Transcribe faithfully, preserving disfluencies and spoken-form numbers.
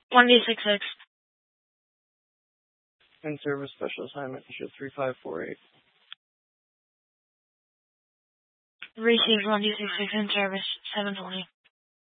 one D six six. In service special assignment, issue three five four eight. Received one D six six in service, seven twenty.